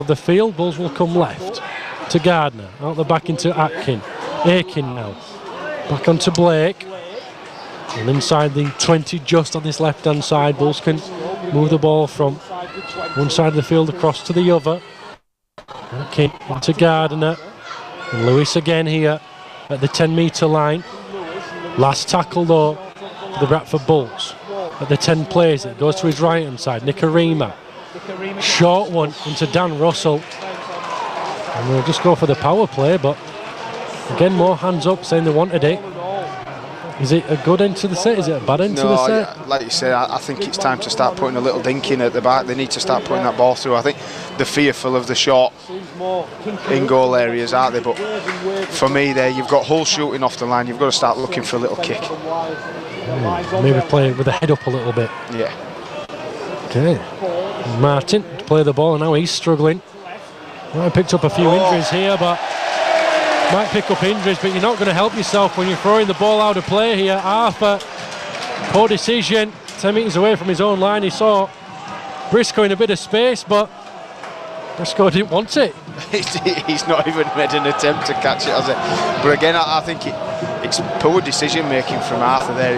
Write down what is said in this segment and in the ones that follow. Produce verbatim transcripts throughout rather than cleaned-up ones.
of the field. Bulls will come left to Gardner. Out the back into Atkin. Aiken now. Back onto Blake. And inside the twenty, just on this left-hand side, Bulls can move the ball from one side of the field across to the other. Atkin into Gardner. And Lewis again here at the ten metre line. Last tackle though for the Bradford Bulls. At the ten plays, it goes to his right-hand side. Nikarima. Short one into Dan Russell. And we'll just go for the power play, but again, more hands up saying they wanted it. Is it a good end to the set? Is it a bad end no, to the set? Yeah, like you say, I, I think it's time to start putting a little dink in at the back. They need to start putting that ball through. I think they're fearful of the short in-goal areas, aren't they? But for me there, you've got Hull shooting off the line. You've got to start looking for a little kick. Mm, maybe play with the head up a little bit. Yeah. Okay. Martin to play the ball, and now he's struggling. Might have picked up a few oh. injuries here, but might pick up injuries, but you're not going to help yourself when you're throwing the ball out of play here. Arthur, poor decision, ten metres away from his own line. He saw Briscoe in a bit of space, but Briscoe didn't want it. He's not even made an attempt to catch it, has it? But again, I, I think it, it's poor decision making from Arthur there.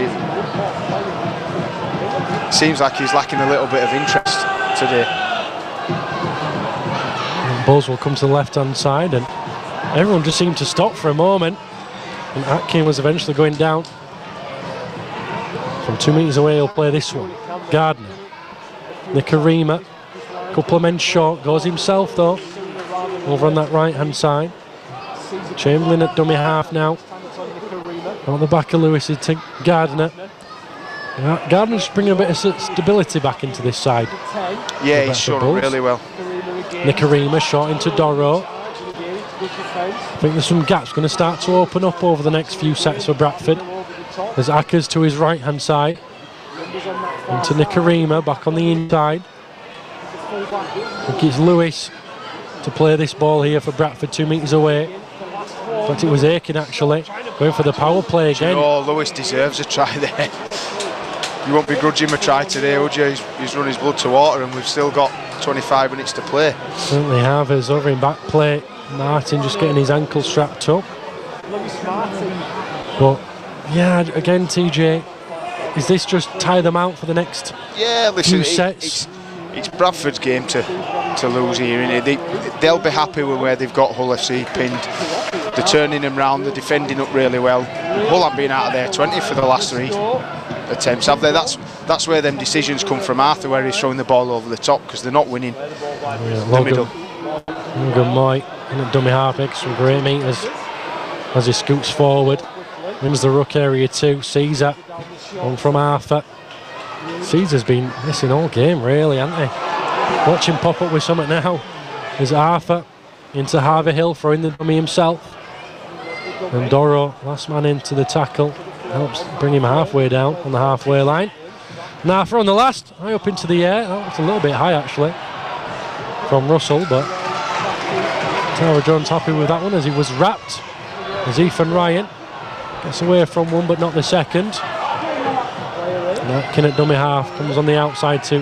It seems like he's lacking a little bit of interest today. And Bulls will come to the left hand side, and everyone just seemed to stop for a moment, and Atkin was eventually going down. From two metres away, he'll play this one. Gardner, Nikarima, couple of men short, goes himself though, over on that right hand side. Chamberlain at dummy half now. On the back of Lewis to Gardner. Yeah, Gardner's bringing a bit of stability back into this side. Yeah, he's shown really well. Nikarima short into Doro. I think there's some gaps going to start to open up over the next few sets for Bradford. There's Ackers to his right hand side. Into Nikarima back on the inside. I think it's Lewis to play this ball here for Bradford, two metres away. In fact, it was Aiken actually going for the power play again. Oh, Lewis deserves a try there. You won't begrudge him a try today, would you? He's, he's run his blood to water, and we've still got twenty-five minutes to play. Certainly have. As over in back play, Martin just getting his ankle strapped up. But yeah, again, T J, is this just tie them out for the next yeah, listen, few sets? It, it's, it's Bradford's game to to lose here, innit? They, they'll be happy with where they've got Hull F C pinned. They're turning them round, they're defending up really well. Hull haven't been out of their twenty for the last three attempts, have they? That's that's where them decisions come from Arthur, where he's throwing the ball over the top, because they're not winning yeah, the Logan, middle. Logan Moy in a dummy half, makes some great meters as he scoots forward. Wins the ruck area too. Caesar, one from Arthur. Caesar's been missing all game really, hasn't he? Watch him pop up with something now. There's Arthur into Harvey Hill, throwing the dummy himself. And Doro, last man into the tackle, helps bring him halfway down on the halfway line. And Arthur on the last, high up into the air. That was a little bit high actually from Russell, but Tara Jones happy with that one as he was wrapped. As Ethan Ryan gets away from one but not the second. And Atkin at dummy half comes on the outside to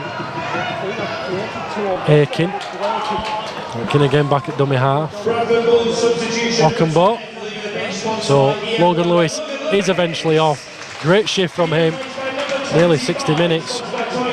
Aiken. Aiken again back at dummy half. Ockenbo. So Logan Lewis is eventually off. Great shift from him. Nearly sixty minutes.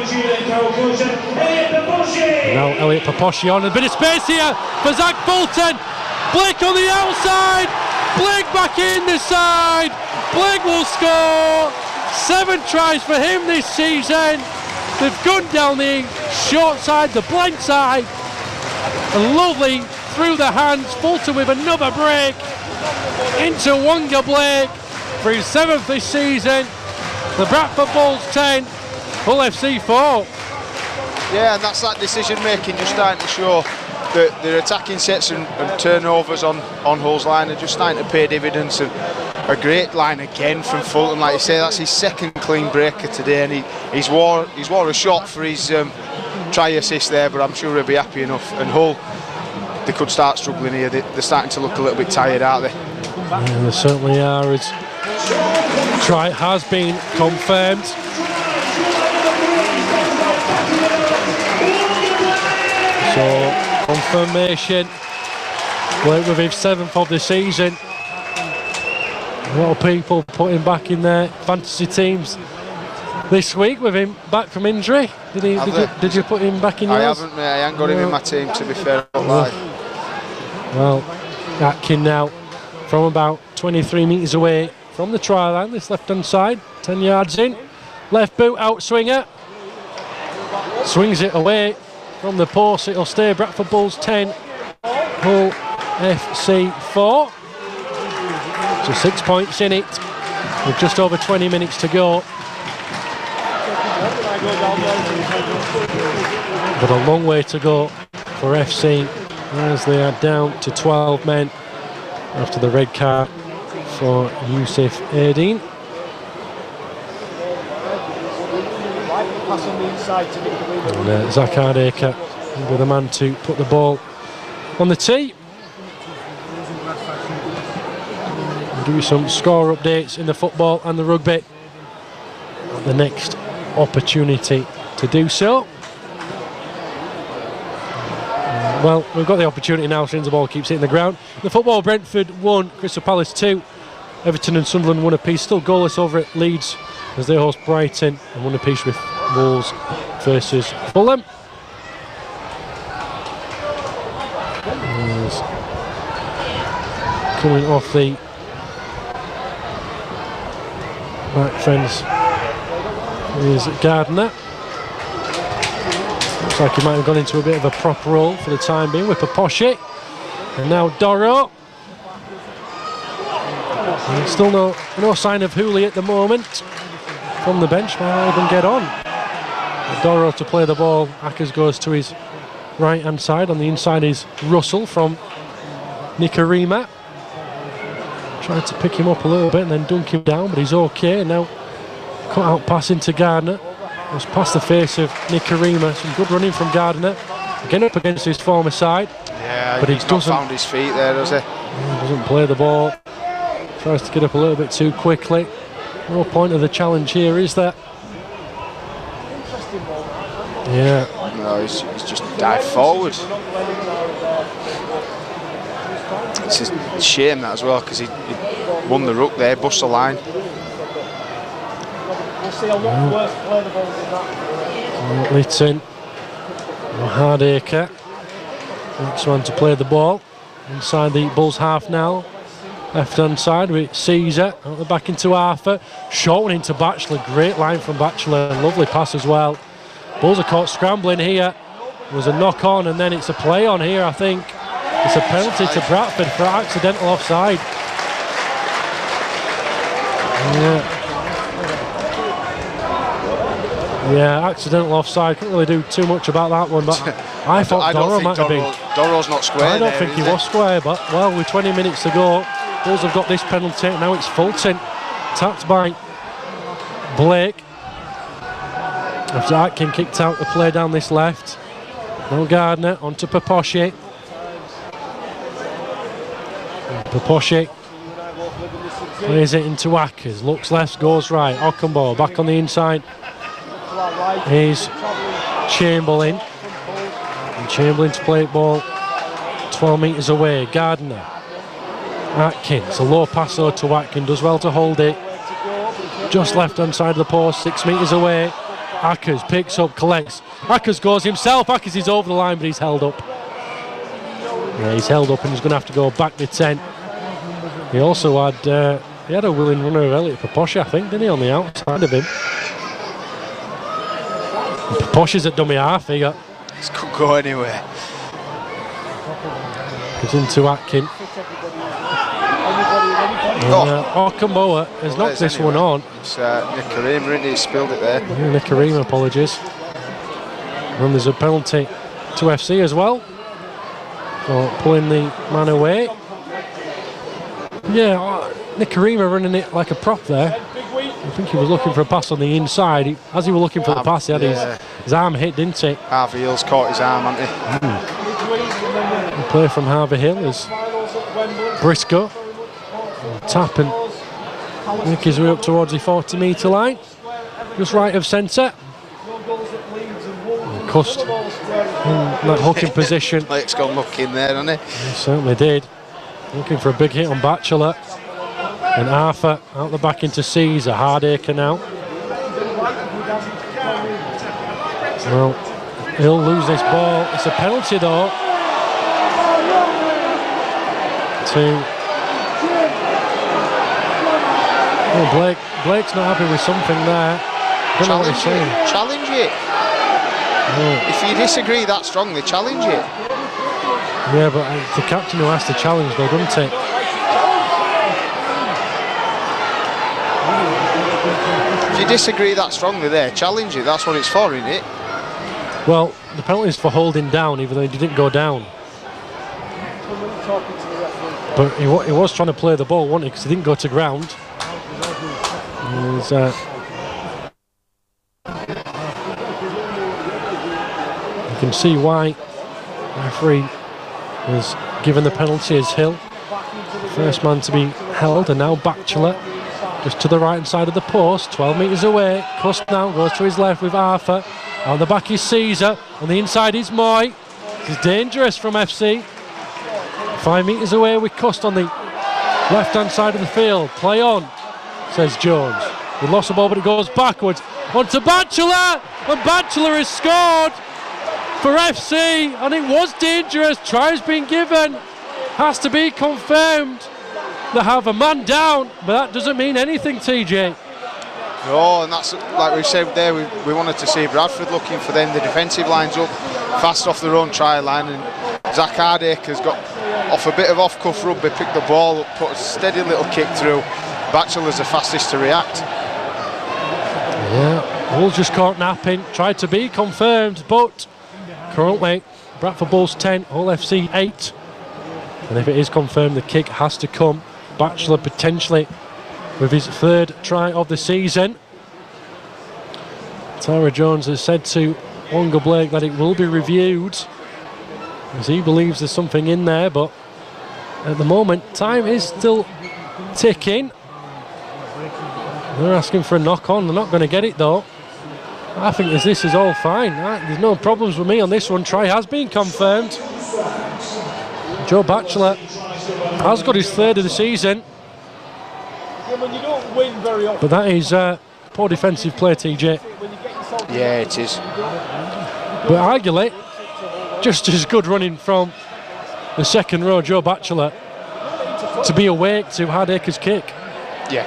And now Elliot Paposhi on a bit of space here for Zach Fulton. Blake on the outside. Blake back in the side. Blake will score. Seven tries for him this season. They've gone down the short side, the blank side. And lovely through the hands. Fulton with another break into Wonga Blake for his seventh this season. The Bradford Bulls ten, Hull F C four. Yeah, and that's that decision making just starting to show. The, their attacking sets and, and turnovers on, on Hull's line are just starting to pay dividends. And a great line again from Fulton, like you say, that's his second clean breaker today, and he, he's wore he's wore a shot for his um, try assist there, but I'm sure he'll be happy enough. And Hull, they could start struggling here. They, they're starting to look a little bit tired, aren't they? Yeah, they certainly are. As try has been confirmed. So formation. Played with his seventh of the season. A lot of people put him back in their fantasy teams this week with him back from injury. Did he? Did you, did you put him back in yours? I haven't, mate. I haven't got him in my team, to be fair. Well, well, Atkin now from about twenty-three metres away from the try line, this left-hand side, ten yards in. Left boot out swinger. Swings it away from the post. It'll stay Bradford Bulls ten, Hull F C four. So six points in it with just over twenty minutes to go. But a long way to go for F C as they are down to twelve men after the red card for Yusuf Aideen. And uh, Zach Hardacre will be the man to put the ball on the tee. We'll give you some score updates in the football and the rugby at the next opportunity to do so. Well, we've got the opportunity now since the ball keeps hitting the ground. The football, Brentford one, Crystal Palace two. Everton and Sunderland one apiece. Still goalless over at Leeds as they host Brighton, and one apiece with Wolves versus Fulham. As coming off the back fence is Gardner. Looks like he might have gone into a bit of a prop role for the time being with Paposhi. And now Doro. And still no, no sign of Hooley at the moment from the bench. Might even get on. Doro to play the ball. Ackers goes to his right hand side. On the inside is Russell from Nicarima. Tried to pick him up a little bit and then dunk him down, but he's okay. Now cut out pass into Gardner. Just past the face of Nicarima. Some good running from Gardner. Again up against his former side. Yeah, but he he's doesn't not found his feet there, does he? He doesn't play the ball. Tries to get up a little bit too quickly. No point of the challenge here, is there? Yeah. No, he's, he's just dived forward. It's a shame that as well, because he, he won the ruck there, bust the line. Mm. Litton. Hardacre. Next one to play the ball. Inside the Bulls half now. Left hand side with Caesar. Out the back into Arthur. Short one into Batchelor. Great line from Batchelor. Lovely pass as well. Bulls are caught scrambling here. There was a knock on and then it's a play on here, I think. It's a penalty to Bradford for accidental offside. Yeah. Yeah, accidental offside. Couldn't really do too much about that one, but I thought I Doro might Doro, have been. Doro's not square. I don't there, think he it? was square, but well, with twenty minutes to go, Bulls have got this penalty. Now it's Fulton, tapped by Blake. After Atkin kicked out the play down this left. Now Gardner onto Paposhi. Paposhi plays it into Ackers. Looks left, goes right. Ockenbo back on the inside is Chamberlain. And Chamberlain to play it ball twelve metres away. Gardner. Atkins. A low pass though to Atkin. Does well to hold it. Just left hand side of the post, six metres away. Ackers picks up, collects. Ackers goes himself. Ackers is over the line, but he's held up. Yeah, he's held up and he's going to have to go back to ten. He also had uh, he had a willing runner of Elliot Paposhi, I think, didn't he, on the outside of him. Paposhi's at dummy half here. This could go anywhere. Goes into Atkin. And, uh, Ockenboa has well, knocked this anyway. one on. It's uh, Nicarima, isn't it? He spilled it there. Yeah, Nicarima, apologies. And there's a penalty to F C as well for pulling the man away. Yeah, uh, Nicarima running it like a prop there. I think he was looking for a pass on the inside. He, as he was looking for the pass, he had yeah. his, his arm hit, didn't he? Harvey Hill's caught his arm, hasn't he? Mm. The play from Harvey Hill is Briscoe. Tap and make his way up towards the forty metre line. Just right of centre. Cust in that hooking position. Blake's gone looking there, hasn't he? He certainly did. Looking for a big hit on Batchelor. And Arthur out the back into Caesar. Hardacre now. Well, he'll lose this ball. It's a penalty though. To oh, Blake. Blake's not happy with something there. I don't know what he's saying. Challenge it. Oh. If you disagree that strongly, challenge it. Yeah, but it's the captain who has to challenge though, doesn't it? If you disagree that strongly there, challenge it. That's what it's for, isn't it? Well, the penalty is for holding down, even though he didn't go down. But he, wa he was trying to play the ball, wasn't he? Because he didn't go to ground. Was, uh, you can see why the referee was given the penalty as Hill. First man to be held, and now Batchelor just to the right hand side of the post, twelve metres away. Cust now goes to his left with Arthur. On the back is Caesar, on the inside is Moy. This is dangerous from F C. Five metres away with Cust on the left hand side of the field. Play on, says Jones. He lost the ball, but it goes backwards onto Batchelor, and Batchelor has scored for F C, and it was dangerous. Try's been given, has to be confirmed. They have a man down, but that doesn't mean anything, T J. No, and that's like we said there. We, we wanted to see Bradford looking for them. The defensive line's up fast off their own try line, and Zach Hardacre's got off a bit of off-cuff rugby, picked the ball up, put a steady little kick through. Batchelor's the fastest to react. Yeah, Wolves just caught napping, tried to be confirmed, but currently Bradford Bulls ten, Hull F C eight. And if it is confirmed, the kick has to come. Batchelor potentially with his third try of the season. Tara Jones has said to Wonga Blake that it will be reviewed, as he believes there's something in there, but at the moment time is still ticking. They're asking for a knock on, they're not going to get it though. I think this, this is all fine. There's no problems with me on this one. Try has been confirmed. Joe Batchelor has got his third of the season. But that is uh, poor defensive play, T J. Yeah, it is. But arguably, just as good running from the second row, Joe Batchelor, to be awake to Hardacre's kick. Yeah.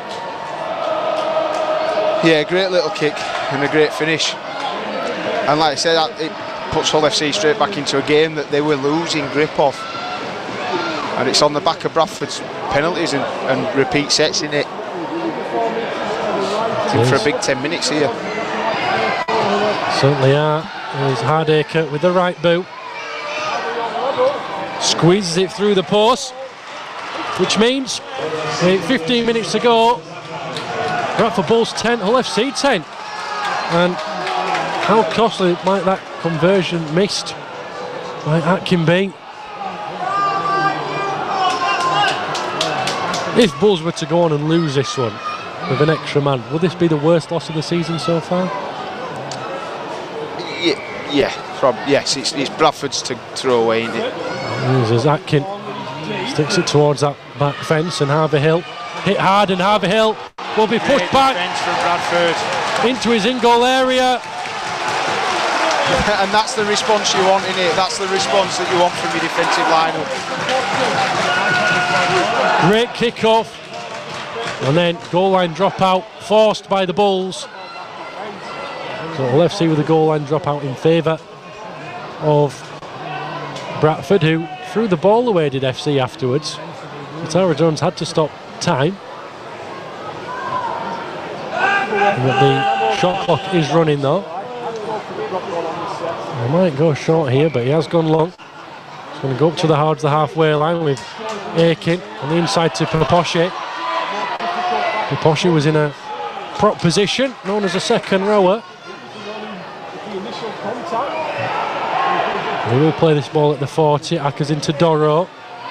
Yeah, great little kick and a great finish. And like I said, it puts Hull F C straight back into a game that they were losing grip of. And it's on the back of Bradford's penalties and, and repeat sets in it. In for a big ten minutes here. Certainly are. There's Hardacre with the right boot. Squeezes it through the post, which means uh, fifteen minutes to go. Bradford Bulls ten, Hull F C ten. And how costly might that conversion missed by Atkin be? If Bulls were to go on and lose this one with an extra man, would this be the worst loss of the season so far? Yeah, yeah prob yes, it's, it's Bradford's to throw away, isn't it? As Atkin sticks it towards that back fence, and Harvey Hill hit hard, and Harvey Hill will be pushed Great back from Bradford into his in-goal area. And that's the response you want, innit? That's the response that you want from your defensive lineup. Great kick-off, and then goal line dropout forced by the Bulls. So Hull F C with a goal line dropout in favour of Bradford, who threw the ball away, did F C afterwards. Tara Jones had to stop time. And the shot clock is running though. He might go short here, but he has gone long. He's going to go up to the hards, the halfway line with Aiken on the inside to Paposhe. Paposhe was in a prop position, known as a second rower. He will play this ball at the forty. Ackers into Doro.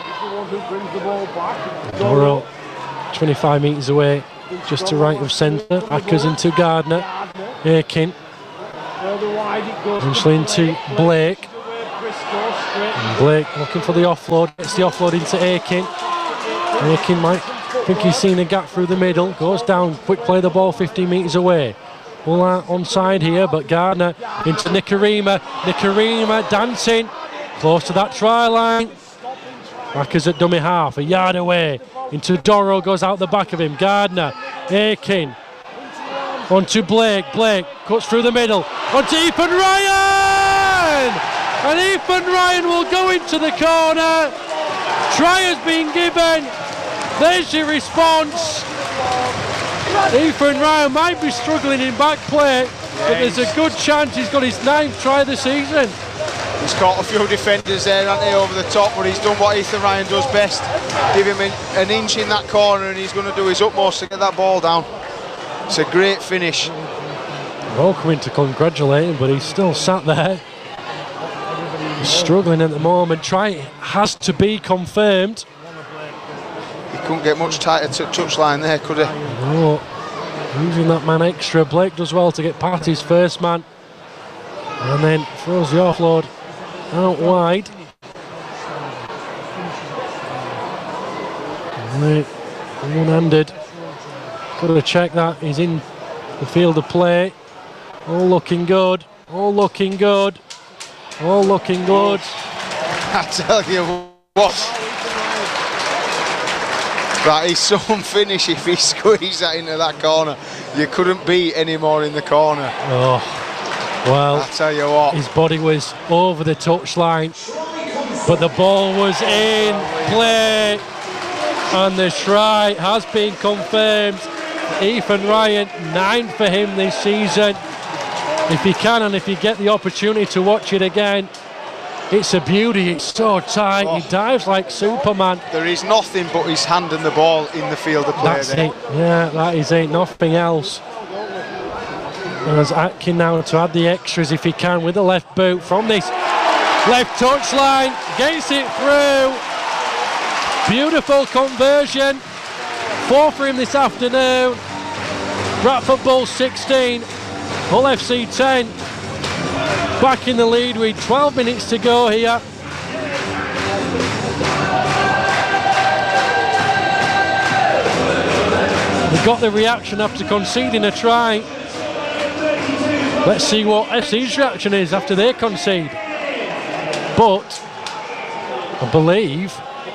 Doro, twenty-five metres away, just to right of centre. Ackers into Gardner. Aiken Eventually into Blake. And Blake looking for the offload. Gets the offload into Aiken. Aiken might think he's seen a gap through the middle. Goes down. Quick play the ball fifteen metres away. All out onside here, but Gardner into Nikarima. Nikarima dancing. Close to that try line. Backers at dummy half. A yard away. Into Doro. Goes out the back of him. Gardner. Aiken. Onto Blake. Blake cuts through the middle. Onto Ethan Ryan! And Ethan Ryan will go into the corner. Try has been given. There's your response. Ethan Ryan might be struggling in back play, but there's a good chance he's got his ninth try of the season. He's caught a few defenders there, hasn't he, over the top, but he's done what Ethan Ryan does best. Give him an inch in that corner and he's going to do his utmost to get that ball down. It's a great finish. All coming to congratulate him, but he's still sat there. He's struggling at the moment. Try has to be confirmed. He couldn't get much tighter to touchline there, could he? No. Using that man extra. Blake does well to get past his first man. And then throws the offload out wide. Right. One-handed. Got to check that. He's in the field of play. All looking good. All looking good. All looking good. I tell you what. That is some finish if he squeezed that into that corner. You couldn't beat any more in the corner. Oh, well, I tell you what. His body was over the touchline, but the ball was in play, and the try has been confirmed. Ethan Ryan, nine for him this season. If you can and if you get the opportunity to watch it again, it's a beauty. It's so tight. Oh. He dives like Superman. There is nothing but his hand and the ball in the field of play. That's there. it. Yeah, that is it. Nothing else. And as Atkin now to add the extras if he can with the left boot from this left touchline. Gets it through. Beautiful conversion. Four for him this afternoon. Bradford Bulls sixteen. Hull F C ten. Back in the lead with twelve minutes to go here. We got the reaction after conceding a try. Let's see what F C's reaction is after they concede. But I believe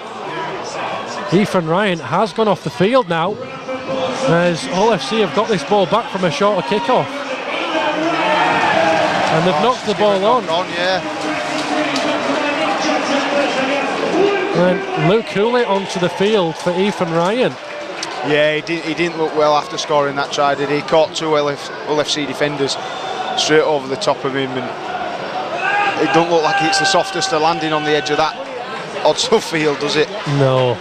Ethan Ryan has gone off the field now, as Hull F C have got this ball back from a shorter kick-off. And they've knocked the ball on. on yeah. And Luke Hooley onto the field for Ethan Ryan. Yeah, he, did, he didn't look well after scoring that try, did he? He caught two Hull F C defenders straight over the top of him, and it don't look like it's the softest of landing on the edge of that Odsal field, does it? No.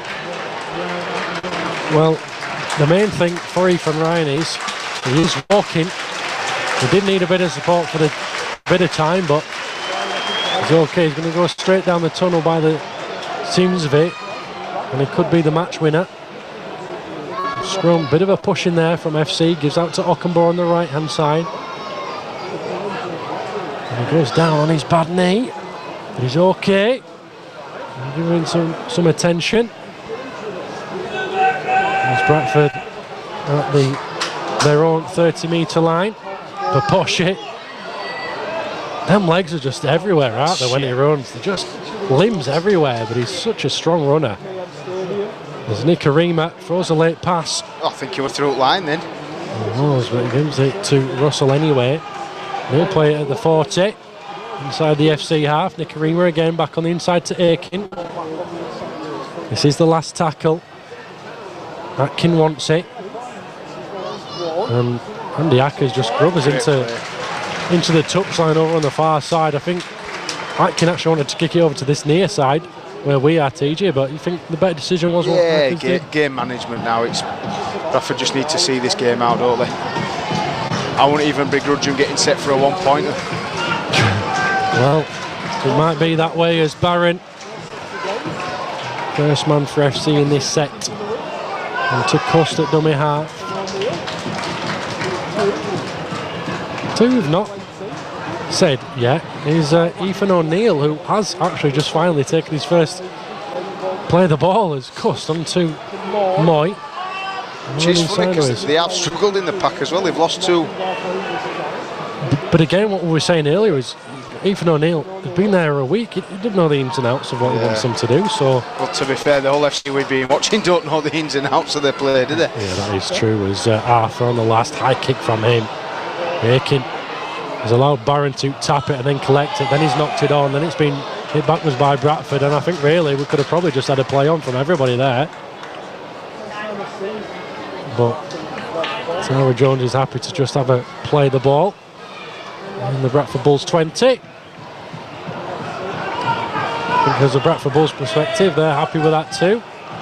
Well, the main thing for Ethan Ryan is he is walking. He did need a bit of support for the bit of time, but he's okay. He's going to go straight down the tunnel by the seams of it, and he could be the match winner. Scrum, bit of a push in there from F C, gives out to Ockenbaugh on the right hand side. And he goes down on his bad knee, but he's okay. He's giving some, some attention. There's Bradford at the, their own thirty metre line. Paposhi. Them legs are just everywhere, aren't they, when he runs? They're just limbs everywhere, but he's such a strong runner. There's Nikarima, throws a late pass. I think he was through line then. He was, but he gives it to Russell anyway. He'll play it at the forty, inside the F C half. Nikarima again back on the inside to Aiken. This is the last tackle. Atkin wants it. And Andy Ackers just grubbers into, into the touchline over on the far side. I think Atkin actually wanted to kick it over to this near side where we are, T J, but you think the better decision was what yeah, Atkins ga did? game management now. It's Bradford just need to see this game out, don't they? I wouldn't even begrudge him getting set for a one-pointer. Well, it might be that way as Barron, first man for F C in this set, and to Cust at dummy half. Two have not said yet is uh, Ethan O'Neill, who has actually just finally taken his first play the ball, has cussed onto Moy. Which is funny because they have struggled in the pack as well. They've lost two. But, but again, what we were saying earlier is Ethan O'Neill had been there a week. He, he didn't know the ins and outs of what yeah. he wants them to do. So, well, to be fair, the whole F C we've been watching don't know the ins and outs of their play, do they? Yeah, that is true. As uh, Arthur on the last high kick from him, Aiken has allowed Barron to tap it and then collect it. Then he's knocked it on. Then it's been hit backwards by Bradford. And I think really we could have probably just had a play on from everybody there. But Tara Jones is happy to just have a play the ball. And the Bradford Bulls twenty. Because the Bradford Bulls perspective, they're happy with that too.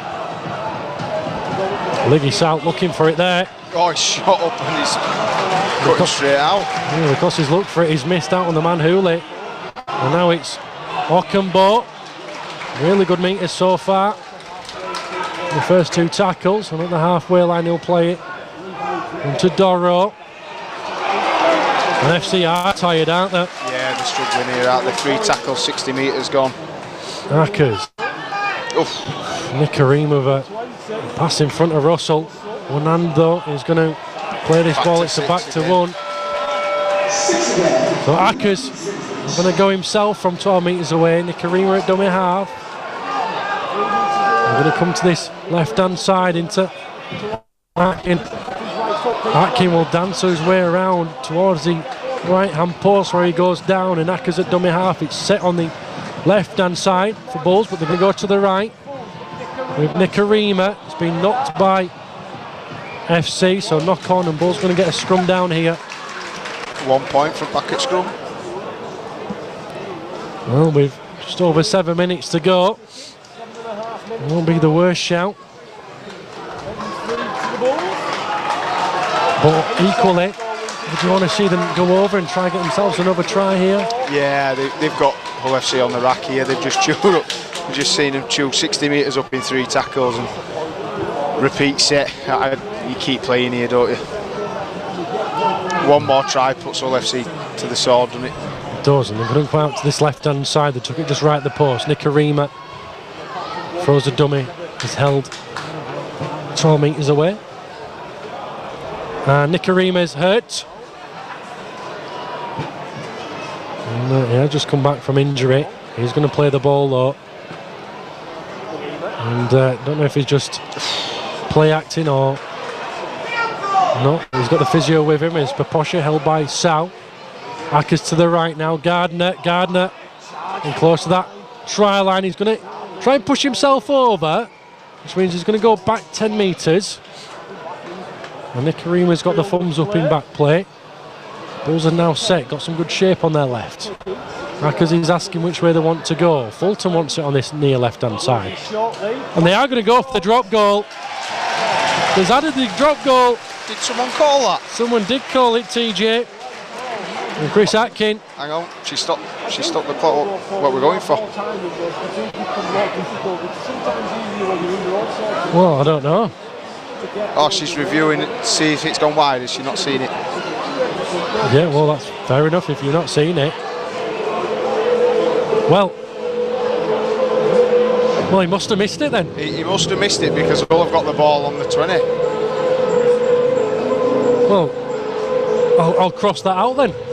Liggy South looking for it there. Oh, he's shot up and he's cutting because, straight out. Yeah, because he's looked for it, he's missed out on the man Hooley. And now it's Ockenbo. Really good meters so far. The first two tackles, and at the halfway line he'll play it into Doro. And F C are tired, aren't they? Yeah, they're struggling here, aren't they? Three tackles, sixty metres gone. Hackers. Oof. Nikarim with a pass in front of Russell. Wanando is going to play this back ball, it's a back to one. So Ackers is going to go himself from twelve metres away. Nikarima at dummy half. We're going to come to this left hand side into Atkin. Atkin will dance his way around towards the right hand post where he goes down, and Ackers at dummy half. It's set on the left hand side for Bulls, but they're going to go to the right with Nikarima. It's been knocked by F C, so knock on, and Bulls going to get a scrum down here. One point from back at scrum. Well, we've just over seven minutes to go. It won't be the worst shout. But equally, would you want to see them go over and try and get themselves another try here? Yeah, they, they've got Hull F C on the rack here. They've just chewed up. We've just seen them chew sixty metres up in three tackles and repeat set. I, you keep playing here, don't you? One more try puts Hull F C to the sword, doesn't it? It does, and they're going to go out to this left-hand side. They took it just right at the post. Nikarima throws a dummy. He's held twelve metres away. And Nikarima's hurt. And, uh, yeah, just come back from injury. He's going to play the ball though. And uh, don't know if he's just play acting or no. He's got the physio with him. It's Paposha held by Sal. Ackers to the right now. Gardner, Gardner, and close to that try line. He's going to try and push himself over, which means he's going to go back ten metres. And Nikarima's got the thumbs up in back play. Bulls are now set, got some good shape on their left. Ackers is asking which way they want to go. Fulton wants it on this near left-hand side. And they are going to go for the drop goal. There's added the drop goal. Did someone call that? Someone did call it, T J. And Chris Atkin. Hang on, she stopped She stopped the clock. What we're going for? Well, I don't know. Oh, she's reviewing it to see if it's gone wide. Has she not seen it? Yeah, well, that's fair enough if you're not seeing it. Well, well, he must have missed it then. He, he must have missed it because Hull have got the ball on the twenty. Well, I'll, I'll cross that out then.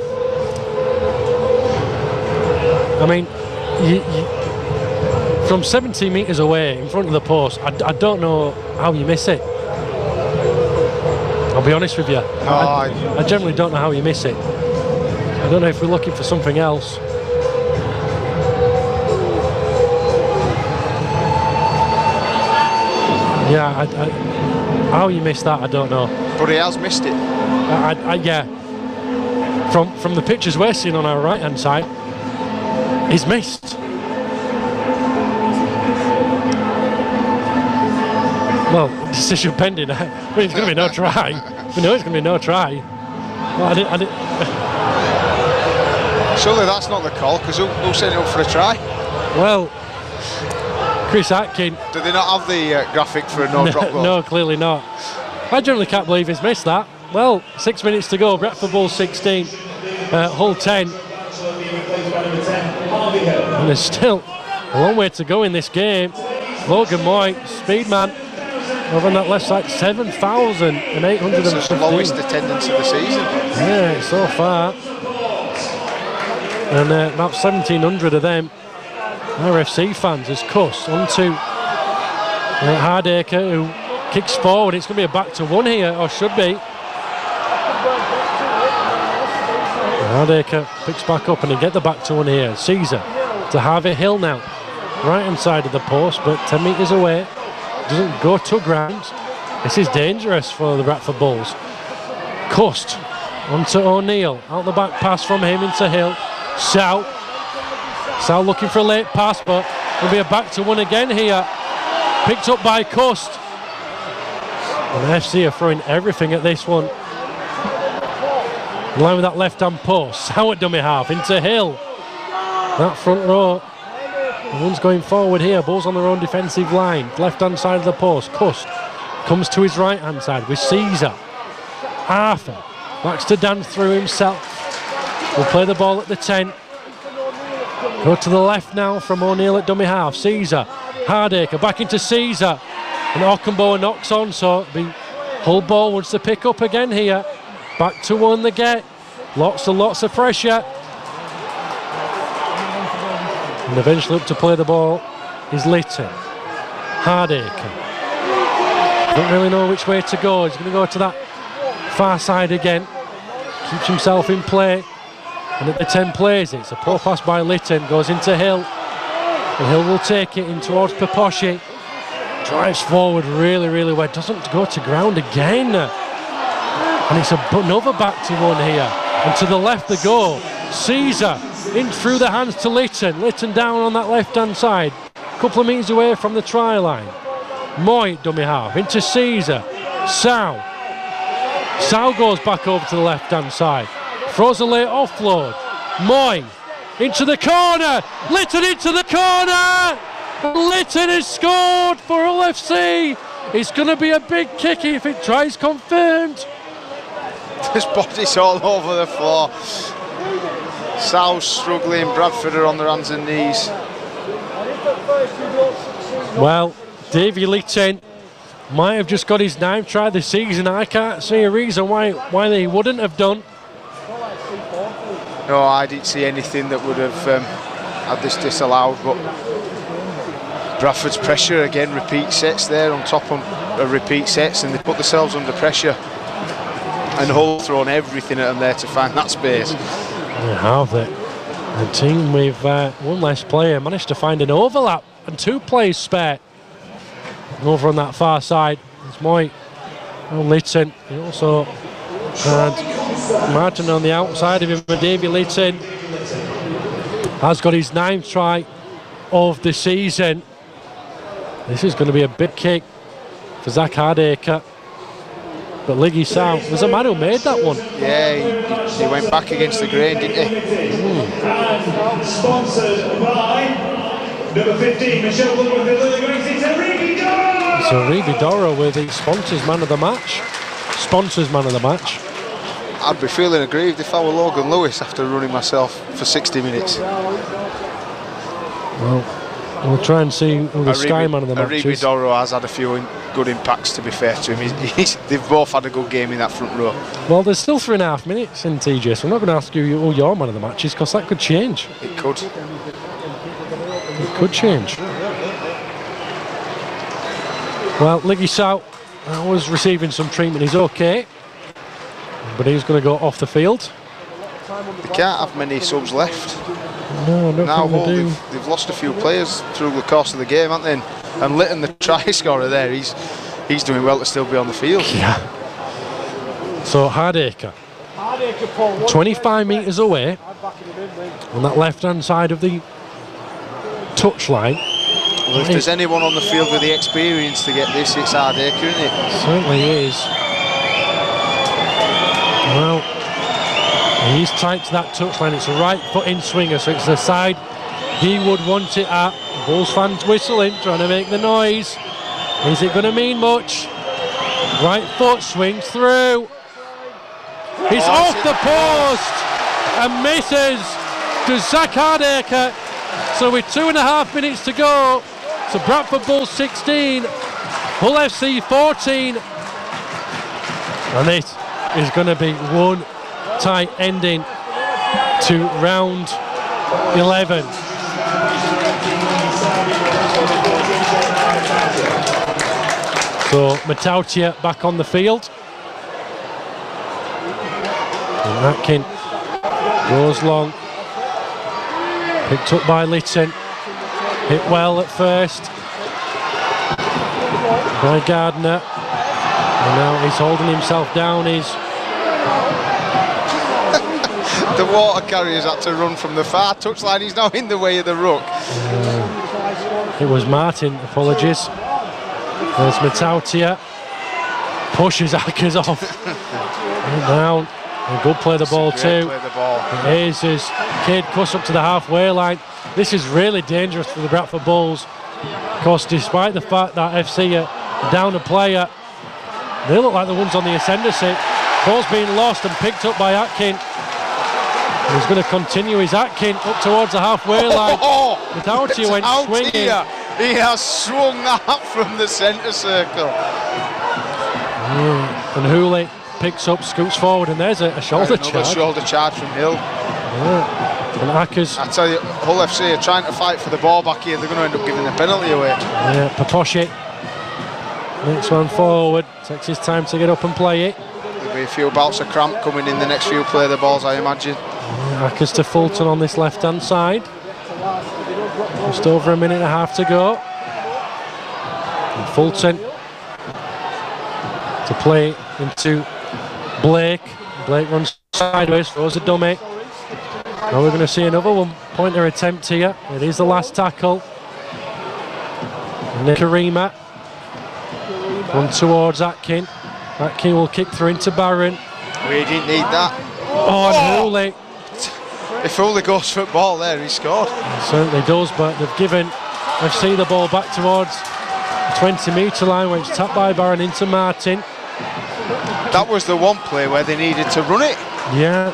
I mean, you, you, from seventy metres away in front of the post, I, I don't know how you miss it. I'll be honest with you. No, I, I generally don't know how you miss it. I don't know if we're looking for something else. Yeah, I, I, how you missed that, I don't know. But he has missed it. I, I, yeah. From from the pictures we're seeing on our right hand side, he's missed. Well, decision pending. I mean, it's going to be no try. We know it's going to be no try. Well, I didn't, I didn't Surely that's not the call, because who, who sent it up for a try? Well, Chris Atkin. Do they not have the uh, graphic for a no, no drop goal? No, clearly not. I generally can't believe he's missed that. Well, six minutes to go. Bradford Bulls sixteen, uh, Hull ten. And there's still a long way to go in this game. Logan Moy, Speedman, over on that left side, seven thousand eight hundred fifteen. It's the lowest attendance of the season. Yeah, so far. And uh, about seventeen hundred of them R F C fans as Cuss onto uh, Hardacre, who kicks forward. It's going to be a back to one here, or should be. Hardacre picks back up and they get the back to one here. Caesar to Harvey Hill now. Right hand side of the post, but ten metres away. Doesn't go to ground. This is dangerous for the Bradford Bulls. Cust onto O'Neill. Out the back pass from him into Hill. Sal. Sal looking for a late pass, but there'll be a back to one again here. Picked up by Cust. And F C are throwing everything at this one. In line with that left hand post. Sal at dummy half into Hill. That front row. The one's going forward here. Bulls on their own defensive line. Left hand side of the post. Cust comes to his right hand side with Caesar. Arthur backs to Dan through himself. Will play the ball at the ten. Go to the left now from O'Neill at dummy half. Caesar. Hardacre back into Caesar. And Ockenboa knocks on, so it'll be Hull ball wants to pick up again here. Back to one they get. Lots and lots of pressure. And eventually up to play the ball is Litton. Hardacre. Don't really know which way to go. He's going to go to that far side again. Keeps himself in play. And at the ten plays it. It's a poor pass by Litton. Goes into Hill. And Hill will take it in towards Paposhi. Drives forward really, really well. Doesn't go to ground again. And it's a, another back to one here. And to the left they go. Caesar in through the hands to Litton. Litton down on that left hand side. A couple of metres away from the try line. Moy dummy half into Caesar. Sal. Sal goes back over to the left hand side. Throws a late offload. Moy into the corner. Litton into the corner. Litton has scored for Hull F C. It's going to be a big kick if it tries confirmed. There's bodies all over the floor. Sal's struggling, Bradford are on their hands and knees. Well, Davy Litton might have just got his ninth try this season. I can't see a reason why why they wouldn't have done. No, I didn't see anything that would have um, had this disallowed, but Bradford's pressure again, repeat sets there on top of repeat sets, and they put themselves under pressure. And Hull thrown everything at them there to find that space. They have it. The team with uh, one less player managed to find an overlap and two plays spare. Over on that far side, it's Moy. Oh, Litton. He also had Martin on the outside of him, but Davy Litton has got his ninth try of the season. This is going to be a big kick for Zach Hardacre. But Liggy South, there's a man who made that one. Yeah, he, he went back against the grain, didn't he? Mm. And sponsored by number fifteen, Michelle Woodward-Villa, So Reeby Doro with the sponsors man of the match. Sponsors man of the match. I'd be feeling aggrieved if I were Logan Lewis after running myself for sixty minutes. Well, we'll try and see who the Sky man of the match is. Doro has had a few in good impacts, to be fair to him. He's, he's, they've both had a good game in that front row. Well, there's still three and a half minutes in T J, so I'm not going to ask you who your man of the match is, because that could change. It could. It could change. Well, Liggy South was receiving some treatment. He's okay, but he's going to go off the field. They can't have many subs left. No, I don't now think they do. They've, they've lost a few players through the course of the game, haven't they? And Litton, the try scorer there, he's he's doing well to still be on the field. Yeah. So Hardacre, twenty-five metres away on that left-hand side of the touchline. Well, if there's anyone on the field with the experience to get this, it's Hardacre, isn't it? It certainly is. Well, he's tight to that touchline. It's a right foot in swinger, so it's the side he would want it at. Bulls fans whistling, trying to make the noise. Is it going to mean much? Right foot swings through. It's oh, off the post and misses to Zach Hardacre. So with two and a half minutes to go, so Bradford Bulls sixteen, Hull F C fourteen. And this is going to be one tight ending to round eleven. So Matautia back on the field. And Atkin goes long. Picked up by Litton. Hit well at first by Gardner. And now he's holding himself down. He's the water carriers had to run from the far touchline. He's now in the way of the ruck. Uh, it was Martin, apologies. There's Matautia. Pushes Ackers off. And down. And good play the ball too. Play the ball. Here's his kid cuts up to the halfway line. This is really dangerous for the Bradford Bulls. Of course, despite the fact that F C are down a player, they look like the ones on the ascendancy. Ball's being lost and picked up by Atkin. And he's going to continue his Atkin up towards the halfway line. Oh, Matautia went out swinging. Here. He has swung that from the centre circle. Yeah. And Hooley picks up, scoots forward, and there's a, a shoulder Another charge. shoulder charge from Hill. Yeah. And Ackers. I tell you, Hull F C are trying to fight for the ball back here. They're going to end up giving the penalty away. Yeah, Paposhi. Next one forward. Takes his time to get up and play it. There'll be a few bouts of cramp coming in the next few play the balls, I imagine. Yeah, Ackers to Fulton on this left-hand side. Just over a minute and a half to go. And Fulton to play into Blake. Blake runs sideways, throws a dummy. Now we're going to see another one pointer attempt here. It is the last tackle. And Karima. One towards Atkin. Atkin will kick through into Barron. We didn't need that. Oh, and Hooley. If Hooley goes for the ball there, he scored. He certainly does, but they've given F C the ball back towards the twenty metre line where it's tapped by Barron into Martin. That was the one play where they needed to run it. Yeah.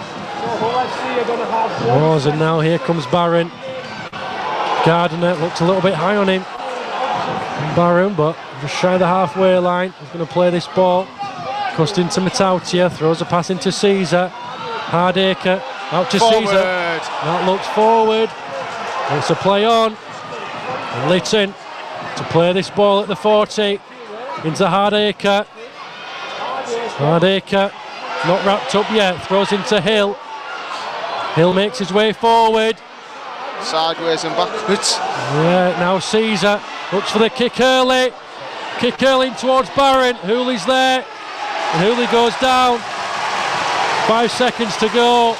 Was, and now here comes Barron. Gardner looked a little bit high on him. Barron, but just shy of the halfway line. He's going to play this ball. Cussed into Matautia, throws a pass into Caesar. Hardacre out to Forward. Caesar. That looks forward. It's a play on. And Litton to play this ball at the forty into Hardacre. Hardacre not wrapped up yet. Throws into Hill. Hill makes his way forward. Sideways and backwards. Yeah, now Caesar looks for the kick early. Kick early towards Barron. Hooley's there. And Hooley goes down. Five seconds to go.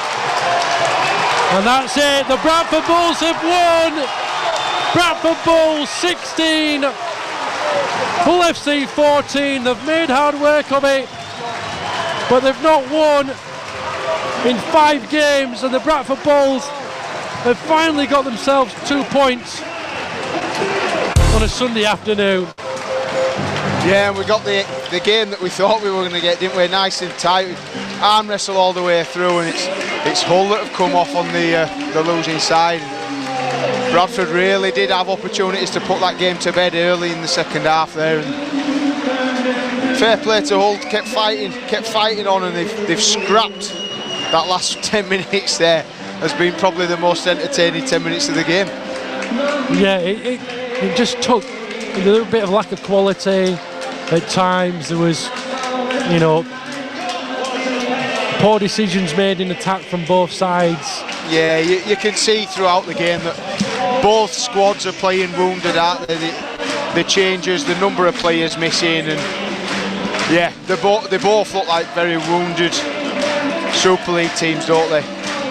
And that's it. The Bradford Bulls have won. Bradford Bulls sixteen. Hull F C fourteen. They've made hard work of it. But they've not won in five games. And the Bradford Bulls have finally got themselves two points on a Sunday afternoon. Yeah, and we got the the game that we thought we were going to get, didn't we? Nice and tight, arm wrestle all the way through, and it's it's Hull that have come off on the uh, the losing side. Bradford really did have opportunities to put that game to bed early in the second half there. And fair play to Hull, kept fighting, kept fighting on, and they've they've scrapped that last ten minutes there. Has been probably the most entertaining ten minutes of the game. Yeah, it, it, it just took a little bit of lack of quality at times. There was, you know, poor decisions made in attack from both sides. Yeah, you, you can see throughout the game that both squads are playing wounded, aren't they? The, the changes, the number of players missing, and yeah, they both they both look like very wounded Super League teams, don't they?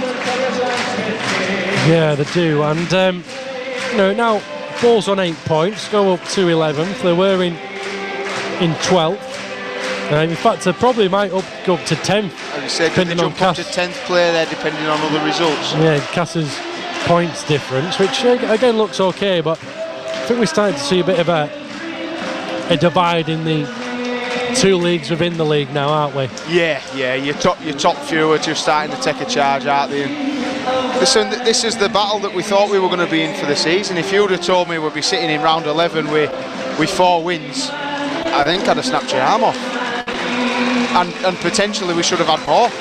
Yeah, they do, and um, you know, now Bulls on eight points, go up to eleventh. They were in in twelfth. Uh, in fact, they probably might up go up to tenth. As you say, could they jump up to tenth player there, depending on other results? Yeah, Cass's points difference, which again looks okay, but I think we're starting to see a bit of a a divide in the two leagues within the league now, aren't we? Yeah, yeah. Your top your top few are just starting to take a charge, aren't they? And Listen, this is the battle that we thought we were going to be in for the season. If you would have told me we'd be sitting in round eleven with, with four wins, I think I'd have snapped your arm off. And, and potentially we should have had more.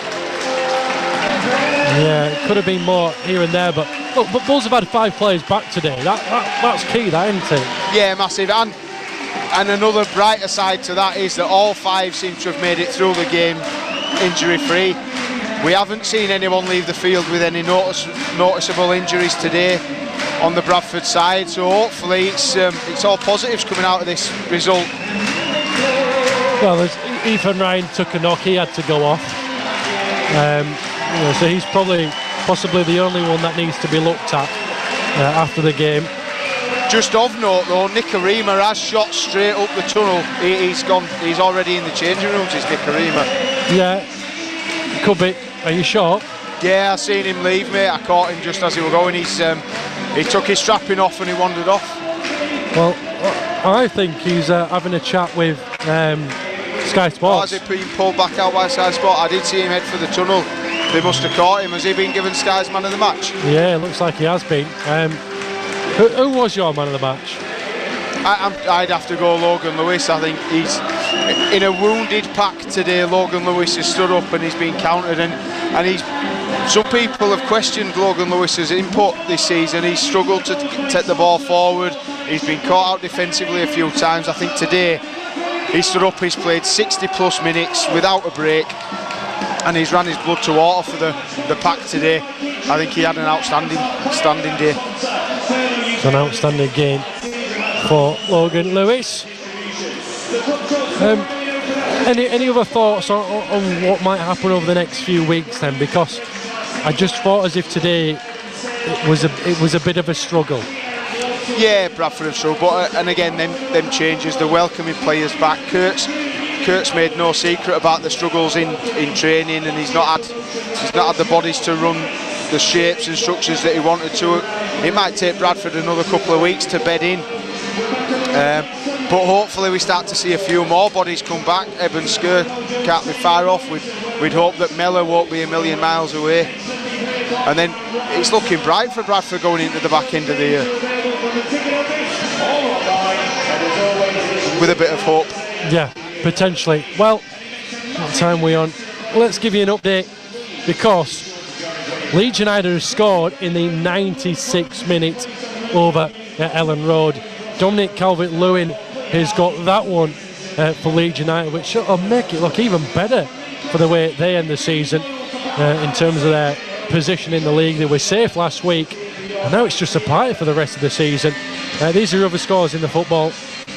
Yeah, it could have been more here and there, but look, but Bulls have had five players back today. That, that that's key, that, isn't it? Yeah, massive. And and another brighter side to that is that all five seem to have made it through the game injury-free. We haven't seen anyone leave the field with any notice, noticeable injuries today on the Bradford side, so hopefully it's um, it's all positives coming out of this result. Well, there's Ethan Ryan took a knock, he had to go off. Um, you know, so he's probably possibly the only one that needs to be looked at uh, after the game. Just of note though, Nicarima has shot straight up the tunnel. He, he's gone. He's already in the changing rooms. Is Nicarima? Yeah, could be. Are you sure? Yeah, I seen him leave, mate. I caught him just as he was going. He's um, he took his strapping off and he wandered off. Well, I think he's uh, having a chat with um, Sky Sports. Oh, has he been pulled back out by Sky Sports? I did see him head for the tunnel. They must have caught him. Has he been given Sky's man of the match? Yeah, it looks like he has been. Um, who, who was your man of the match? I, I'm, I'd have to go Logan Lewis. I think he's in a wounded pack today. Logan Lewis has stood up and he's been countered, and and he's. Some people have questioned Logan Lewis's input this season. He's struggled to take the ball forward. He's been caught out defensively a few times. I think today he stood up. He's played sixty plus minutes without a break, and he's ran his blood to water for the the pack today. I think he had an outstanding standing day. It's an outstanding game for Logan Lewis. Um, any any other thoughts on, on what might happen over the next few weeks then? Because I just thought as if today it was a it was a bit of a struggle. Yeah, Bradford have struggled, but uh, and again, them them changes. They're welcoming players back. Kurt's Kurt's made no secret about the struggles in, in training, and he's not had he's not had the bodies to run the shapes and structures that he wanted to. It might take Bradford another couple of weeks to bed in. Um, but hopefully we start to see a few more bodies come back. Eben Skur can't be far off. We'd, we'd hope that Mellor won't be a million miles away. And then it's looking bright for Bradford going into the back end of the year. With a bit of hope. Yeah, potentially. Well, what time are we on? Let's give you an update, because Leeds United has scored in the ninety-sixth minute over at Ellen Road. Dominic Calvert-Lewin has got that one uh, for Leeds United, which will make it look even better for the way they end the season uh, in terms of their position in the league. They were safe last week, and now it's just a party for the rest of the season. Uh, these are other scores in the football.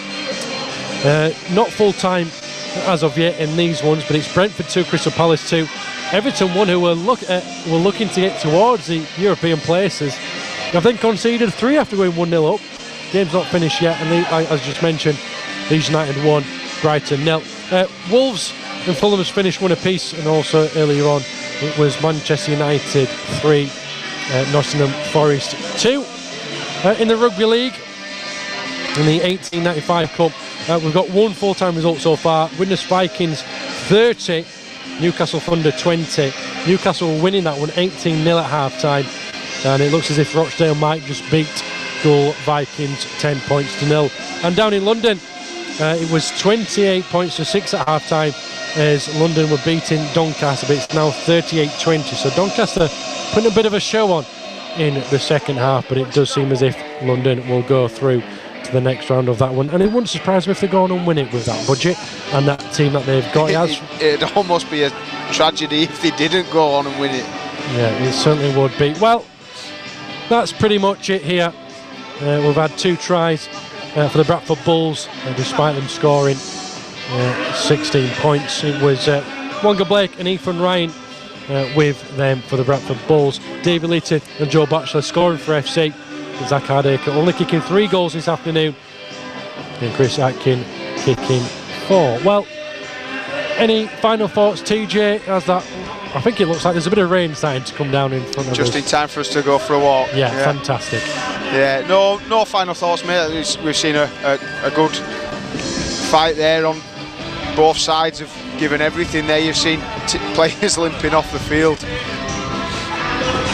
Uh, not full-time as of yet in these ones, but it's Brentford two, Crystal Palace two. Everton one, who were, look, uh, were looking to get towards the European places, have then conceded three after going one nil up. Game's not finished yet, and they, as just mentioned, Leeds United one, Brighton nil. Uh, Wolves and Fulham's finished one apiece, and also earlier on it was Manchester United three, uh, Nottingham Forest two. Uh, in the Rugby League, in the eighteen ninety-five Cup, uh, we've got one full-time result so far. Widnes Vikings thirty, Newcastle Thunder twenty. Newcastle winning that one eighteen nil at half-time, and it looks as if Rochdale might just beat Goal Vikings ten points to nil. And down in London, uh, it was twenty-eight points to six at half-time as London were beating Doncaster, but it's now thirty-eight twenty. So Doncaster putting a bit of a show on in the second half, but it does seem as if London will go through to the next round of that one. And it wouldn't surprise me if they go on and win it with that budget and that team that they've got. It has, it'd almost be a tragedy if they didn't go on and win it. Yeah, it certainly would be. Well, that's pretty much it here. Uh, we've had two tries uh, for the Bradford Bulls, uh, despite them scoring uh, sixteen points. It was uh, Wonga Blake and Ethan Ryan uh, with them for the Bradford Bulls. David Leaton and Joe Batchelor scoring for F C. Zach Hardacre only kicking three goals this afternoon, and Chris Atkin kicking four. Well, any final thoughts, T J, as that, I think it looks like there's a bit of rain starting to come down in front of us. Just in time for us to go for a walk. Yeah, yeah. Fantastic. Yeah, no no final thoughts, mate. We've seen a, a, a good fight there on both sides, have given everything there. You've seen t- players limping off the field.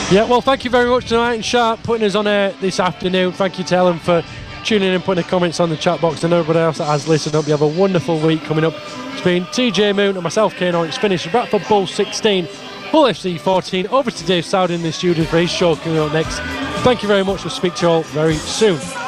Yeah, well, thank you very much tonight, and Sharp putting us on air this afternoon. Thank you to Ellen for tuning in and putting the comments on the chat box, and everybody else that has listened. Hope you have a wonderful week coming up. It's been T J Moon and myself, Kane Orange. It's finished. Bradford Bull sixteen, Hull F C fourteen. Over to Dave Sowden in the studio for his show coming up next. Thank you very much. We'll speak to you all very soon.